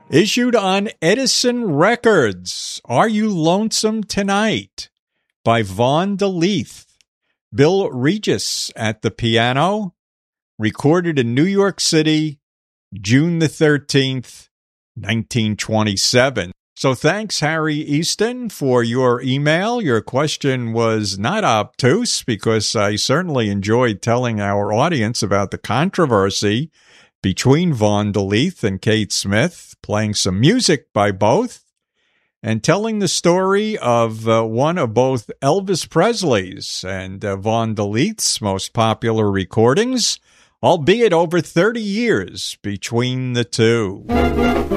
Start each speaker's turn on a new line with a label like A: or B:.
A: Issued on Edison Records, Are You Lonesome Tonight? By Vaughn DeLeath. Bill Regis at the piano. Recorded in New York City, June the 13th, 1927. So thanks, Harry Easton, for your email. Your question was not obtuse because I certainly enjoyed telling our audience about the controversy between Vaughn DeLeath and Kate Smith, playing some music by both, and telling the story of one of both Elvis Presley's and Vaughn DeLeath's most popular recordings, albeit over 30 years between the two.